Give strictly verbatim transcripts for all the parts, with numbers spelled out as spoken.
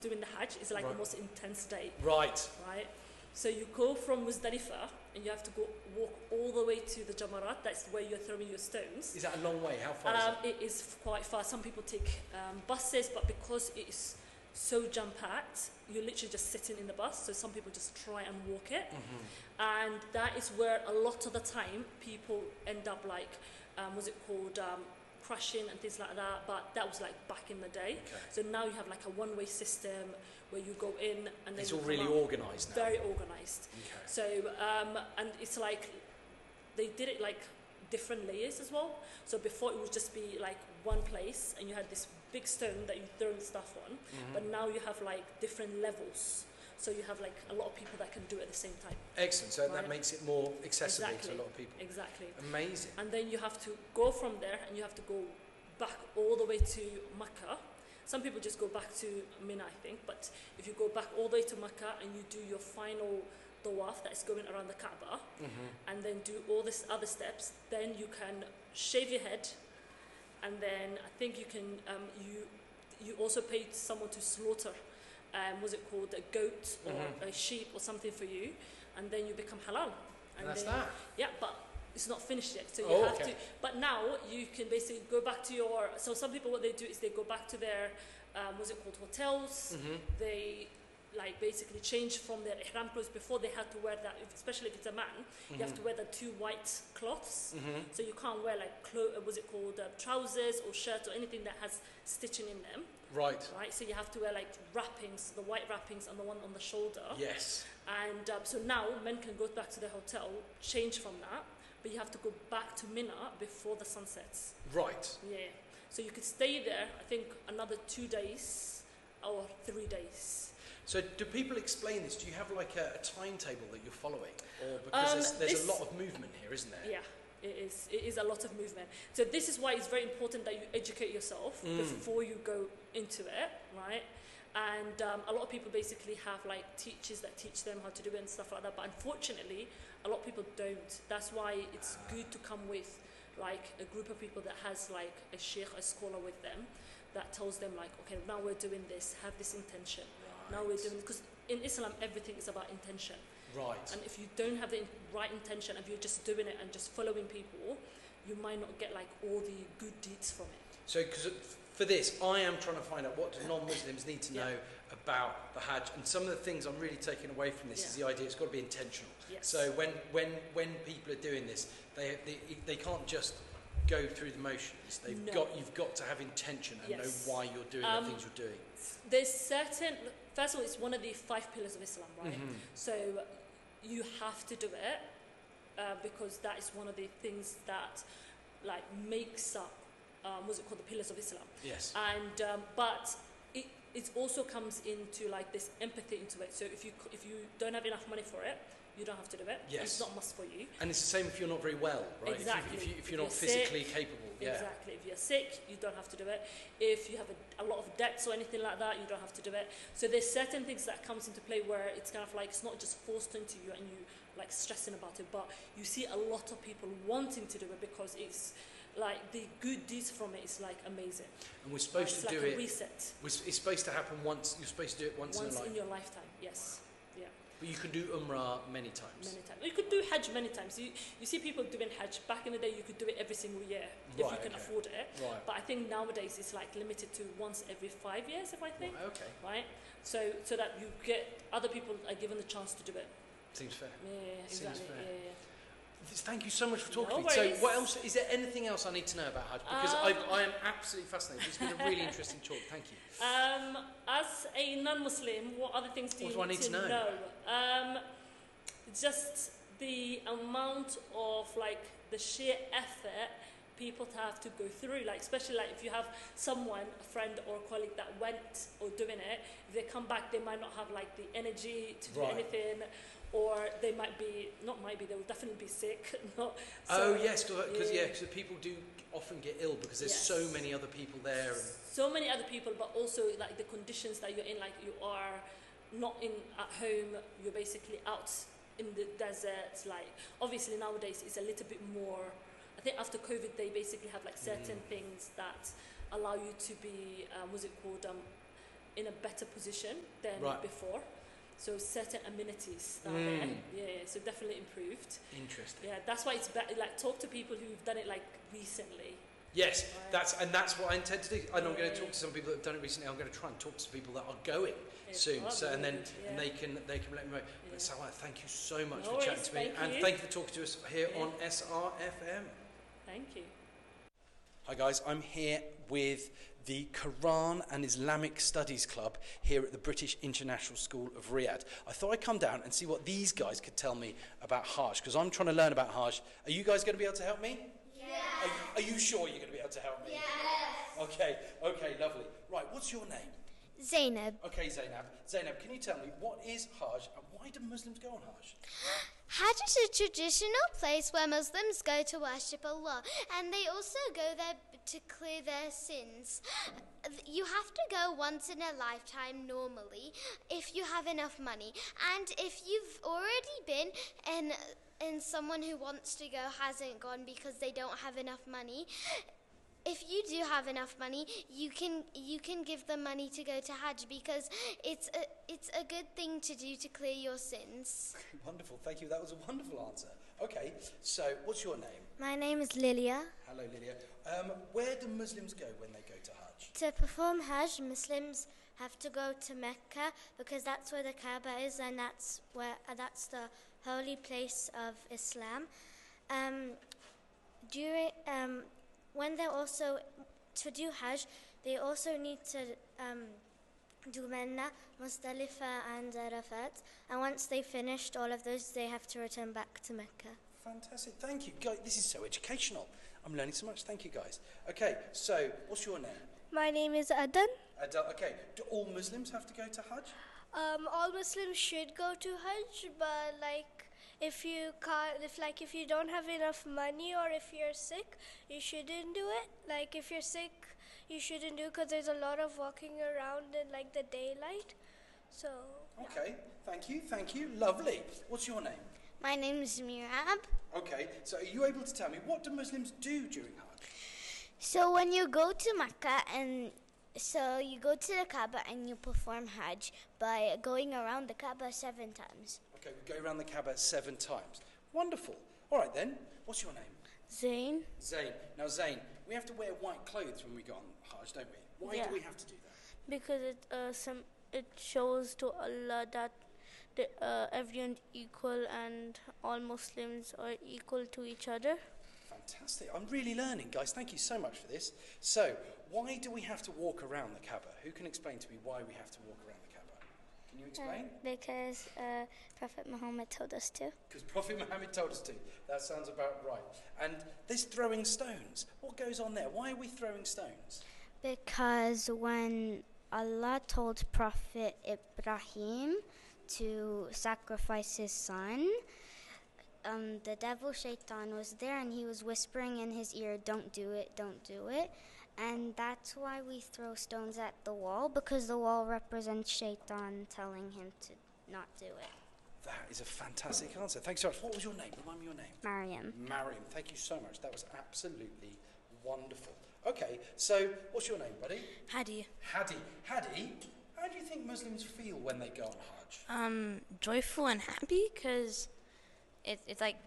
doing the Hajj is like Right. the most intense day, Right. right? So you go from Muzdalifah and you have to go walk all the way to the Jamarat. That's where you're throwing your stones. Is that a long way? How far Um, is it? it is quite far. Some people take um, buses, but because it is so jam-packed, you're literally just sitting in the bus. So some people just try and walk it. Mm-hmm. And that is where a lot of the time people end up like, um, what's it called, um, crashing and things like that. But that was like back in the day. Okay. So now you have like a one-way system where you go in and then It's you all come really out. organised now. Very organised. Okay. So, um, and it's like, they did it like different layers as well. So before it would just be like one place and you had this big stone that you throw stuff on, Mhm. but now you have like different levels. So you have like a lot of people that can do it at the same time. Excellent. So that Right. makes it more accessible Exactly. to a lot of people. Exactly. Amazing. And then you have to go from there and you have to go back all the way to Mecca. Some people just go back to Mina, I think, but if you go back all the way to Mecca and you do your final tawaf that is going around the Kaaba, Mm-hmm. and then do all these other steps, then you can shave your head, and then I think you can um, you you also pay someone to slaughter, um, what's it called, a goat or Mhm. a sheep or something for you, and then you become halal. And that's then, that. Yeah, but it's not finished yet, so you Oh, have okay. to. But now you can basically go back to your. So some people, what they do is they go back to their, um, what's it called, hotels. Mm-hmm. They like basically change from their ihram clothes. Before they had to wear that, if- especially if it's a man, you have to wear the two white cloths. Mm-hmm. So you can't wear like clo- uh, what's it called, uh, trousers or shirts or anything that has stitching in them, Right. right? So you have to wear like wrappings, the white wrappings and the one on the shoulder. Yes. And um, so now men can go back to their hotel, change from that, but you have to go back to Mina before the sun sets. Right. Yeah. So you could stay there, I think, another two days or three days. So do people explain this? Do you have like a, a timetable that you're following? Or because Um, there's, there's this- a lot of movement here, isn't there? Yeah, it is. It is a lot of movement. So this is why it's very important that you educate yourself Mm. before you go into it, right? And um, a lot of people basically have like teachers that teach them how to do it and stuff like that. But unfortunately, a lot of people don't. That's why it's good to come with like a group of people that has like a sheikh, a scholar with them, that tells them like, okay, now we're doing this. Have this intention. Now we're doing, because in Islam everything is about intention. Right. And if you don't have the in- right intention, if you're just doing it and just following people, you might not get like all the good deeds from it. So, because for this, I am trying to find out what do non-Muslims need to Yeah. know about the Hajj, and some of the things I'm really taking away from this is the Yeah. idea it's got to be intentional. Yes. So when when when people are doing this, they they, they can't just go through the motions. They've No. got you've got to have intention and Yes. know why you're doing Um, the things you're doing. There's certain, first of all, it's one of the five pillars of Islam, right? Mhm. So you have to do it uh, because that is one of the things that like makes up, um, what's it called, the pillars of Islam. Yes. And um, but it it also comes into like this empathy into it. So if you c- if you don't have enough money for it, you don't have to do it. Yes. It's not a must for you. And it's the same if you're not very well, right? Exactly. If, you, if, you, if If you're not you're sick, physically capable, yeah. Exactly. If you're sick, you don't have to do it. If you have a, a lot of debts or anything like that, you don't have to do it. So there's certain things that comes into play where it's kind of like it's not just forced into you and you like stressing about it, but you see a lot of people wanting to do it because it's like the good deeds from it is like amazing. And we're supposed it's to like do a it. reset It's it's supposed to happen once. You're supposed to do it once, once in a life. in your lifetime. Yes. Yeah. But you can do Umrah many times. Many times. You could do Hajj many times. You, you see people doing Hajj. Back in the day, you could do it every single year if Right, you can okay. afford it. Right. But I think nowadays it's like limited to once every five years, if I think. Right, okay. Right? So so that you get, other people are given the chance to do it. Seems fair. Yeah, yeah, Seems exactly. fair. Yeah, yeah. Thank you so much for talking No to me. So, worries. what else? Is there anything else I need to know about Hajj? Because Um, I've, I am absolutely fascinated. It's been a really interesting talk. Thank you. Um, as a non-Muslim, what other things do What you do I need, need to to know? Um, just the amount of like the sheer effort people to have to go through, like especially like if you have someone, a friend or a colleague that went or doing it, if they come back they might not have like the energy to do Right. anything, or they might be, not might be, they will definitely be sick. Not, Oh so, yes, because yeah, yeah. 'cause people do often get ill because there's Yes. so many other people there. And, so many other people, but also like the conditions that you're in, like you are not in at home, you're basically out in the desert. Like obviously nowadays it's a little bit more, I think after COVID they basically have like certain Mm. things that allow you to be um, what's it called, um, in a better position than Right. before. So certain amenities are Mm. there. Yeah, yeah, so definitely improved. Interesting. Yeah, that's why it's better. Like, talk to people who've done it like recently. Yes, Right. that's and that's what I intend to do. And I'm going to Yeah. talk to some people that have done it recently. I'm going to try and talk to some people that are going Yeah, soon. oh, So and then good, yeah. and they can they can let me know. Yeah. But Salwa, thank you so much No for chatting worries, to me, thank and you. thank you for talking to us here Yeah. on S R F M. Thank you. Hi guys, I'm here with the Quran and Islamic Studies Club here at the British International School of Riyadh. I thought I'd come down and see what these guys could tell me about Hajj, because I'm trying to learn about Hajj. Are you guys going to be able to help me? Yeah. Are you, are you sure you're going to be able to help me? Yes. Okay, okay, lovely. Right, what's your name? Zainab. Okay, Zainab. Zainab, can you tell me what is Hajj and why do Muslims go on Hajj? Hajj is a traditional place where Muslims go to worship Allah, and they also go there to clear their sins. You have to go once in a lifetime normally if you have enough money, and if you've already been and and someone who wants to go hasn't gone because they don't have enough money, if you do have enough money, you can you can give them money to go to Hajj, because it's a it's a good thing to do to clear your sins. Wonderful, thank you. That was a wonderful answer. Okay, so what's your name? My name is Lilia. Hello, Lydia. Um, where do Muslims go when they go to Hajj? To perform Hajj, Muslims have to go to Mecca because that's where the Kaaba is, and that's where uh, that's the holy place of Islam. Um, during um, when they also to do Hajj, they also need to um, do Mina, Muzdalifah, and Arafat. And once they finished all of those, they have to return back to Mecca. Fantastic, thank you. Guys, this is so educational. I'm learning so much. Thank you, guys. Okay, so what's your name? My name is Adan. Adel. Okay, do all Muslims have to go to Hajj? Um, all Muslims should go to Hajj, but like if you can't, if like if you don't have enough money or if you're sick, you shouldn't do it. Like if you're sick, you shouldn't do it because there's a lot of walking around in like the daylight. So. Okay, thank you, thank you. Lovely. What's your name? My name is Mirab. Okay, so are you able to tell me what do Muslims do during Hajj? So when you go to Mecca, and so you go to the Kaaba and you perform Hajj by going around the Kaaba seven times. Okay, we go around the Kaaba seven times. Wonderful. All right then, what's your name? Zain. Zain. Now Zain, we have to wear white clothes when we go on Hajj, don't we? Why Yeah. do we have to do that? Because it uh, some it shows to Allah that the, uh, everyone's equal and all Muslims are equal to each other. Fantastic. I'm really learning, guys. Thank you so much for this. So, why do we have to walk around the Kaaba? Who can explain to me why we have to walk around the Kaaba? Can you explain? Because uh, Prophet Muhammad told us to. Because Prophet Muhammad told us to. That sounds about right. And this throwing stones. What goes on there? Why are we throwing stones? Because when Allah told Prophet Ibrahim to sacrifice his son, um, the devil Shaitan was there and he was whispering in his ear, "Don't do it, don't do it." And that's why we throw stones at the wall, because the wall represents Shaitan telling him to not do it. That is a fantastic answer. Thanks so much. What was your name? Remind me your name. Mariam. Mariam. Thank you so much. That was absolutely wonderful. Okay, so what's your name, buddy? Hadi. Hadi. Hadi, how do you think Muslims feel when they go on Hajj? Um, joyful and happy because it, it's like,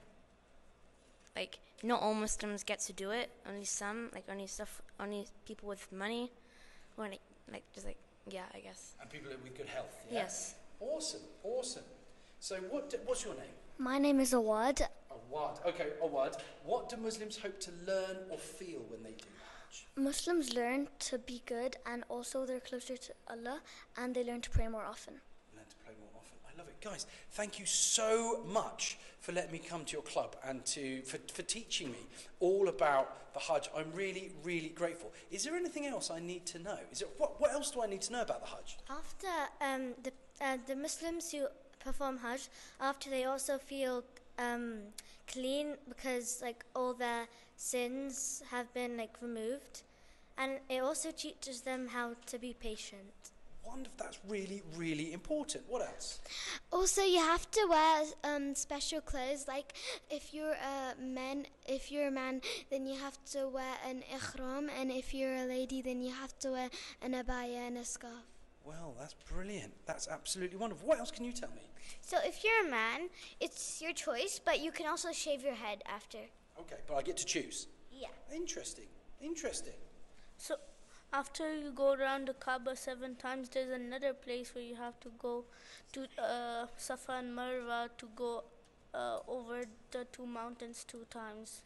like not all Muslims get to do it. Only some, like only stuff, only people with money, or like, like just like yeah, I guess. And people with good health. Yeah? Yes. Awesome. Awesome. So what? Do, what's your name? My name is Awad. Awad. Okay, Awad. What do Muslims hope to learn or feel when they do Hajj? Muslims learn to be good, and also they're closer to Allah, and they learn to pray more often. Learn to play more often. I love it. Guys, thank you so much for letting me come to your club and to for, for teaching me all about the Hajj. I'm really, really grateful. Is there anything else I need to know? Is it what, what else do I need to know about the Hajj? After um, the uh, the Muslims who perform Hajj, after they also feel um, clean because like all their sins have been like removed, and it also teaches them how to be patient. Wonderful. That's really, really important. What else? Also, you have to wear um, special clothes. Like if you're a man, if you're a man, then you have to wear an ihram, and if you're a lady, then you have to wear an abaya and a scarf. Well, that's brilliant. That's absolutely wonderful. What else can you tell me? So if you're a man, it's your choice, but you can also shave your head after. Okay, but I get to choose. Yeah. Interesting. Interesting. So after you go around the Kaaba seven times, there's another place where you have to go to uh, Safa and Marwa to go uh, over the two mountains two times.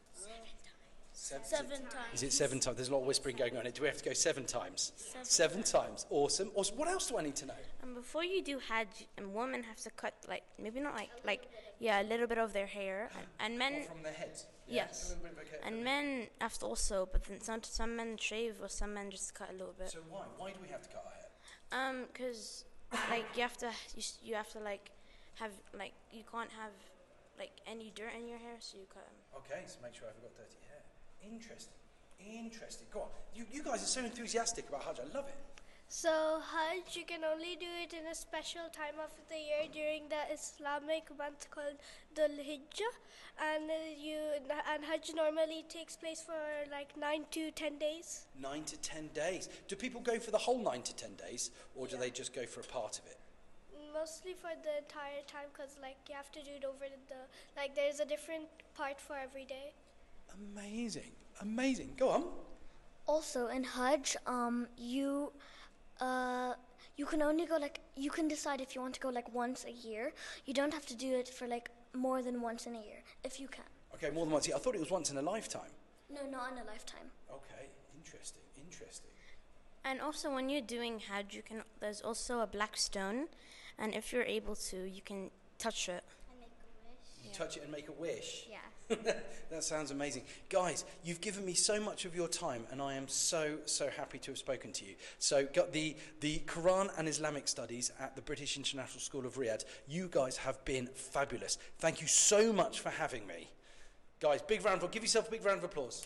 Seven, Seven times. Is it seven times? There's a lot of whispering going on here. Do we have to go seven times? Seven, Seven times. Awesome. Awesome. What else do I need to know? And before you do Hajj, a woman has to cut like maybe not like like yeah a little bit of their hair, and, and men From their heads? yes, A little bit of a- and men have to also, but then some some men shave or some men just cut a little bit. So why? Why do we have to cut our hair? Um, cause like you have to you, s- you have to like have like you can't have like any dirt in your hair, so you cut them. Okay, so make sure I haven't got dirty hair. Interesting. Interesting. Go on. You, you guys are so enthusiastic about Hajj. I love it. So Hajj, you can only do it in a special time of the year during the Islamic month called Dhul Hijjah, and uh, you and Hajj normally takes place for like nine to ten days. Nine to ten days. Do people go for the whole nine to ten days, or do they just go for a part of it? Mostly for the entire time, cause like you have to do it over the like there's a different part for every day. Amazing. Amazing. Go on. Also, in Hajj, um, you, uh, you can only go like you can decide if you want to go like once a year. You don't have to do it for like more than once in a year, if you can. Okay, more than once. I thought it was once in a lifetime. No, not in a lifetime. Okay, interesting. Interesting. And also, when you're doing Hajj, you can. There's also a black stone, and if you're able to, you can touch it. And make a wish. You touch it and make a wish. Yeah. That sounds amazing. Guys, you've given me so much of your time, and I am so, so happy to have spoken to you. So, got the, the Quran and Islamic Studies at the British International School of Riyadh. You guys have been fabulous. Thank you so much for having me. Guys, big round of applause. Give yourself a big round of applause.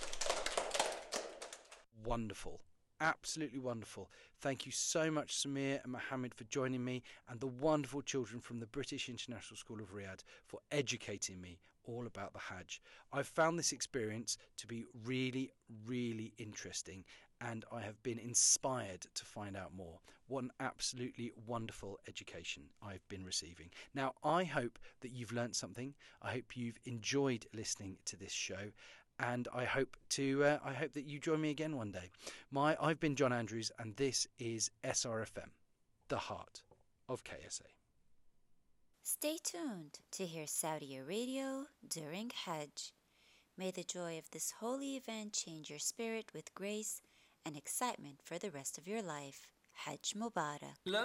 Wonderful. Absolutely wonderful. Thank you so much, Samir and Mohammed, for joining me, and the wonderful children from the British International School of Riyadh for educating me all about the Hajj. I've found this experience to be really, really interesting, and I have been inspired to find out more. What an absolutely wonderful education I've been receiving. Now, I hope that you've learnt something. I hope you've enjoyed listening to this show. And I hope to. Uh, I hope that you join me again one day. My, I've been John Andrews, and this is S R F M, the heart of K S A. Stay tuned to hear Saudi Radio during Hajj. May the joy of this holy event change your spirit with grace and excitement for the rest of your life. Hajj Mubarak.